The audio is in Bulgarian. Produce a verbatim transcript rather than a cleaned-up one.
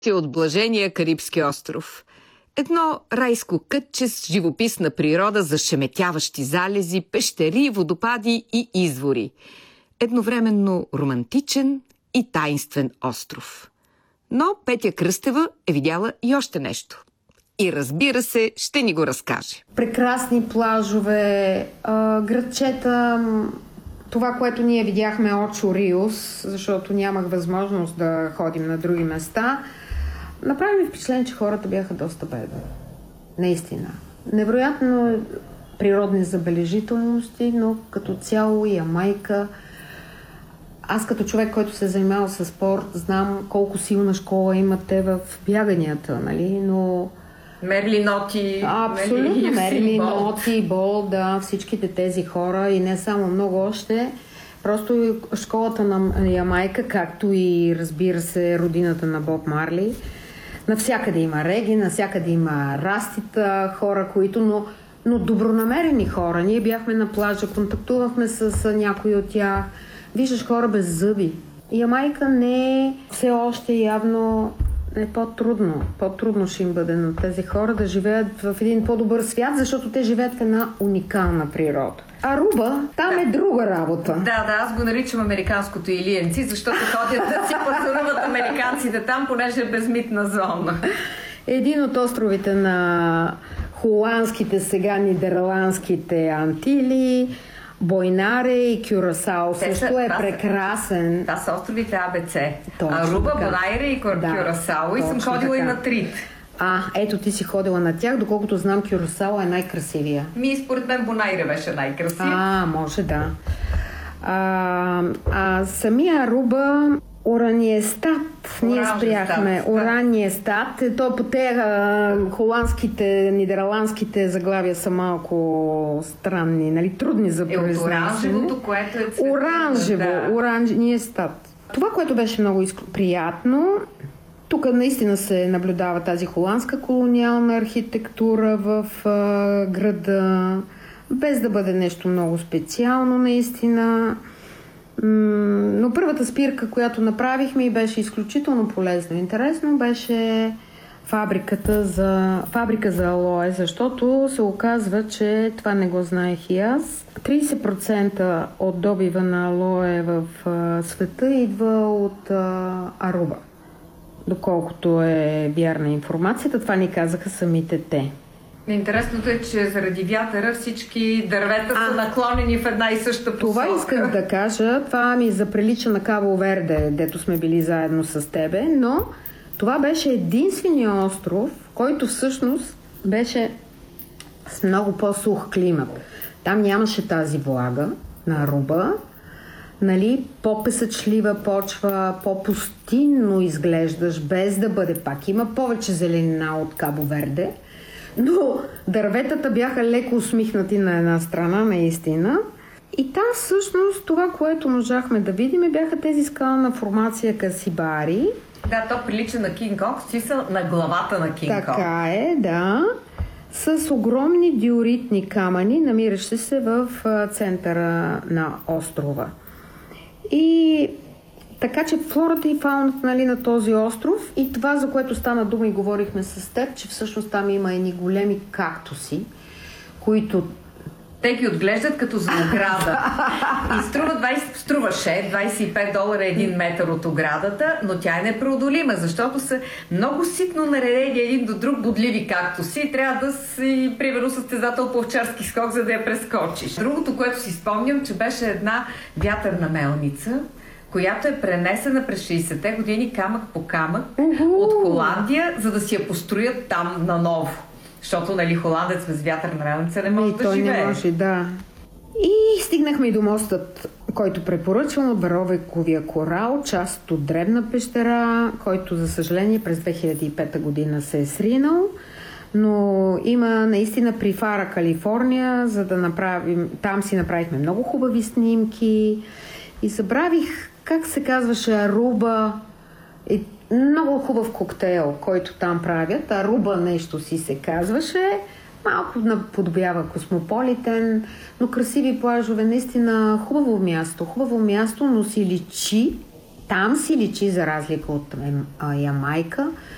от блажения Карибски остров. Едно райско кътче с живописна природа, зашеметяващи залези, пещери, водопади и извори. Едновременно романтичен и таинствен остров. Но Петя Кръстева е видяла и още нещо. И разбира се, ще ни го разкаже. Прекрасни плажове, градчета, това, което ние видяхме Очо Риос, защото нямах възможност да ходим на други места, направи ми впечатление, че хората бяха доста бедни. Наистина. Невероятно природни забележителности, но като цяло Ямайка. Аз като човек, който се е занимавал с спорт, знам колко силна школа имате в бяганията, нали? Но Мерли Ноти. Абсолютно. Мерли Ноти, Бол, да, всичките тези хора и не само, много още. Просто школата на Ямайка, както и, разбира се, родината на Боб Марли. Навсякъде има реги, навсякъде има растита, хора, които, но, но добронамерени хора. Ние бяхме на плажа, контактувахме с някои от тях. Виждаш хора без зъби. Ямайка не е все още явно е по-трудно. По-трудно ще им бъде на тези хора да живеят в един по-добър свят, защото те живеят в една уникална природа. Аруба, там да. Е друга работа. Да, да, аз го наричам американското Илиенци, защото ходят да си пазаруват американците там, понеже е безмитна зона. Един от островите на холандските, сега нидерландските Антили, Бойнаре и Кюрасао също е прекрасен. Това са островите А Б С. Аруба, Бойнаре и Кюрасао. Да, и съм ходила така. И на трите. А, ето ти си ходила на тях, доколкото знам, Кюрасао е най-красивия. Ми, според мен Бойнаре беше най-красив. А, може да. А, а самия Аруба, Ораниестат, ние спряхме. Да. Ораниестат. То по те холандските, нидерландските заглавия са малко странни, нали? Трудни за произнасяне. Е, от оранжевото, което е цвет. Оранжево, да. Ораниестат. Това, което беше много приятно, тук наистина се наблюдава тази холандска колониална архитектура в а, града, без да бъде нещо много специално наистина. Но първата спирка, която направихме и беше изключително полезно и интересно, беше фабриката за, фабрика за алое, защото се оказва, че това не го знаех и аз. трийсет процента от добива на алое в а, света идва от а, Аруба. Доколкото е вярна информацията, това ни казаха самите те. Интересното е, че заради вятъра всички дървета а, са наклонени в една и съща посока. Това исках да кажа. Това ми заприлича на Кабо Верде, дето сме били заедно с тебе, но това беше единствения остров, който всъщност беше с много по-сух климат. Там нямаше тази влага на Аруба, нали, по-песъчлива почва, по-пустинно изглеждаш, без да бъде пак. Има повече зеленина от Кабо Верде, но дърветата бяха леко усмихнати на една страна, наистина. И там всъщност това, което можахме да видим, бяха тези скална формация Касибари. Да, то прилича на Кинг Конг, смисъл на главата на Кинг Конг. Така е, да. С огромни диоритни камъни, намиращи се в центъра на острова. И така че флората и фауната, нали, на този остров и това, за което стана дума и говорихме с теб, че всъщност там има едни големи кактуси, които те ги отглеждат като за ограда. И струва двайсет, струваше двайсет и пет долара един метър от оградата, но тя е непреодолима, защото са много ситно наредени един до друг бодливи кактуси и трябва да си, примерно, състезател по овчарски скок, за да я прескочиш. Другото, което си спомням, че беше една вятърна мелница, която е пренесена през шейсетте години камък по камък uh-huh. от Холандия, за да си я построят там наново. Защото, нали, холандец без вятърна мелница не може и да живее. Не може, да. И стигнахме и до мостът, който препоръчвам от Баровековия корал, част от дребна пещера, който, за съжаление, през две хиляди и пета година се е сринал. Но има наистина при Фара, Калифорния, за да направим... Там си направихме много хубави снимки и забравих как се казваше Аруба. И много хубав коктейл, който там правят. Аруба нещо си се казваше. Малко наподобява Космополитен, но красиви плажове. Наистина хубаво място. Хубаво място, но си личи. Там си личи, за разлика от Ямайка,